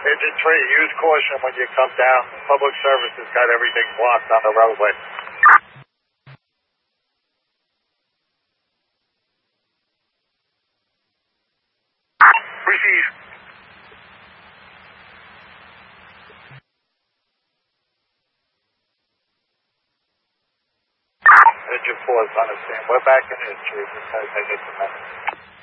Engine 3, use caution when you come down. Public service has got everything blocked on the roadway. Receive. Engine 4 is on the stand. We're back in history because I get the message.